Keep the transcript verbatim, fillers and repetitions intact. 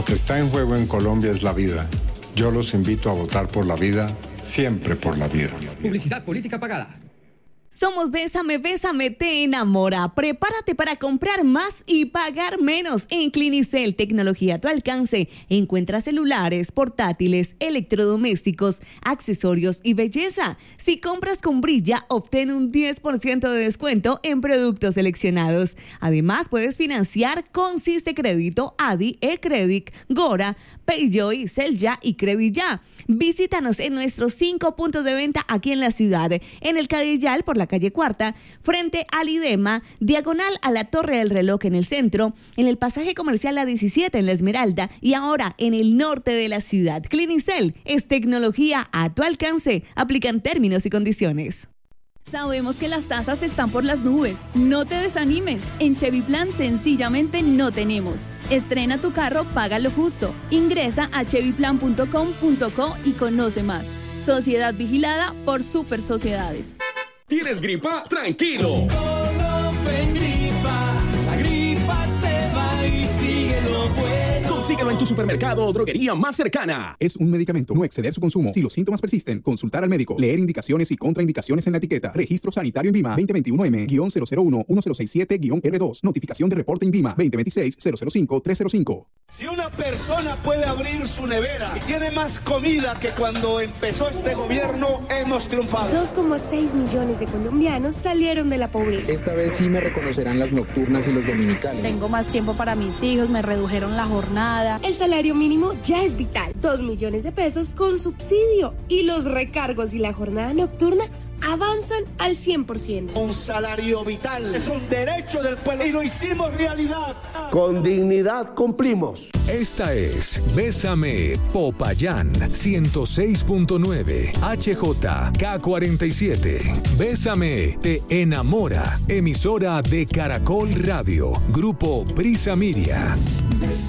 Lo que está en juego en Colombia es la vida. Yo los invito a votar por la vida, siempre por la vida. Publicidad política pagada. Somos Bésame, Bésame, te enamora. Prepárate para comprar más y pagar menos. En Clinicel, tecnología a tu alcance. Encuentra celulares, portátiles, electrodomésticos, accesorios y belleza. Si compras con Brilla, obtén un diez por ciento de descuento en productos seleccionados. Además, puedes financiar con Siste Crédito, Adi, eCredit, Gora, Payjoy, Celya y Credilla. Visítanos en nuestros cinco puntos de venta aquí en la ciudad. En el Cadillal, por la calle Cuarta, frente al IDEMA, diagonal a la Torre del Reloj en el centro, en el pasaje comercial La diecisiete en La Esmeralda y ahora en el norte de la ciudad. Clinicel es tecnología a tu alcance. Aplican términos y condiciones. Sabemos que las tasas están por las nubes. No te desanimes. En Chevy Plan sencillamente no tenemos. Estrena tu carro, paga lo justo. Ingresa a chevy plan punto com punto co y conoce más. Sociedad vigilada por Super Sociedades. ¿Tienes gripa? ¡Tranquilo! Colofen gripa, la gripa se va y sigue lo bueno. Consíguelo en tu supermercado o droguería más cercana. Es un medicamento, no exceder su consumo. Si los síntomas persisten, consultar al médico. Leer indicaciones y contraindicaciones en la etiqueta. Registro sanitario en Vima veinte veintiuno M cero cero uno uno cero seis siete R dos. Notificación de reporte en Vima veinte veintiséis cero cero cinco tres cero cinco. Si una persona puede abrir su nevera y tiene más comida que cuando empezó este gobierno, hemos triunfado. dos coma seis millones de colombianos salieron de la pobreza. Esta vez sí me reconocerán las nocturnas y los dominicales. Tengo más tiempo para mis hijos, me redujeron la jornada. El salario mínimo ya es vital. Dos millones de pesos con subsidio. Y los recargos y la jornada nocturna avanzan al cien por ciento. Un salario vital es un derecho del pueblo y lo hicimos realidad. Con dignidad cumplimos. Esta es Bésame Popayán ciento seis punto nueve H J K cuarenta y siete. Bésame te enamora. Emisora de Caracol Radio. Grupo Prisa Miria.